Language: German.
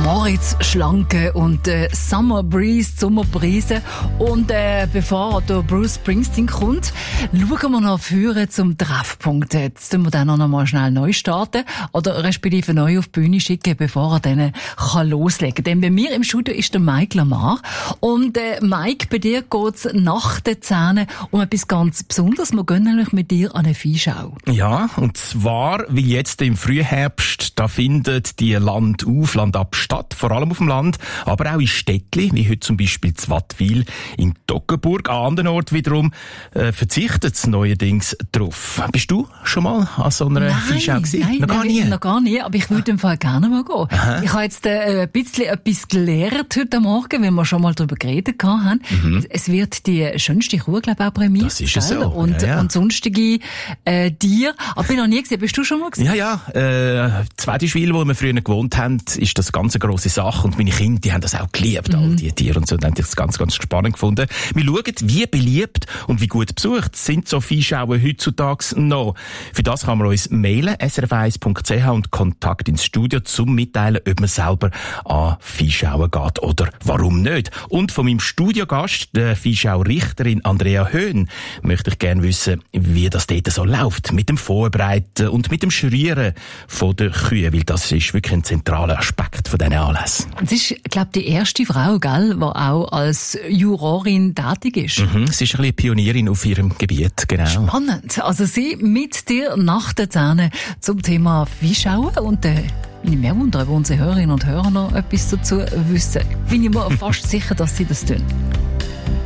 Moritz Schlanke und Summer Breeze, Sommerbrise. Und bevor der Bruce Springsteen kommt, schauen wir noch vorne zum Treffpunkt. Jetzt tun wir dann noch mal schnell neu starten oder respektive neu auf die Bühne schicken, bevor er dann loslegen kann. Denn bei mir im Studio ist der Mike Lamar. Und Mike, bei dir geht's nach den Zähnen um etwas ganz Besonderes. Wir gehen nämlich mit dir an eine Viehschau. Ja, und zwar, wie jetzt im Frühherbst, da findet die Land auf, Land ab statt, vor allem auf dem Land, aber auch in Städtli, wie heute zum Beispiel in Wattwil, in Toggenburg. An anderen Orten wiederum verzichtet es neuerdings drauf. Bist du schon mal an so einer Viehschau gewesen? Nein, noch gar nie, aber ich würde im Fall gerne mal gehen. Aha. Ich habe jetzt ein bisschen etwas gelernt heute Morgen, wenn wir schon mal darüber geredet haben. Es wird die schönste Kuh, glaube ich, auch prämiert. Das ist es so. Und sonstige Tiere. Aber ich bin noch nie gesehen. Bist du schon mal gesehen? Ja. Zwetischwil, wo wir früher gewohnt haben, ist das ganz eine grosse Sache. Und meine Kinder, die haben das auch geliebt, all die Tiere und so. Und haben das ganz, ganz spannend gefunden. Wir schauen, wie beliebt und wie gut besucht sind so Viehschauen heutzutage noch. Für das kann man uns mailen, srf1.ch und Kontakt ins Studio zum Mitteilen, ob man selber an Viehschauen geht oder warum nicht. Und von meinem Studiogast, der Viehschau-Richterin Andrea Höhn, möchte ich gerne wissen, wie das dort so läuft. Mit dem Vorbereiten und mit dem Schrieren von den Kühen, weil das ist wirklich ein zentraler Aspekt von diesen Anlässen. Es ist, glaube ich, die erste Frau, gell, die auch als Jurorin tätig ist. Sie ist ein bisschen Pionierin auf ihrem Gebiet, genau. Spannend. Also sie mit dir nach den Zähnen zum Thema Viehschauen und ich mehr wundere, ob unsere Hörerinnen und Hörer noch etwas dazu wissen. Bin ich mir fast sicher, dass sie das tun.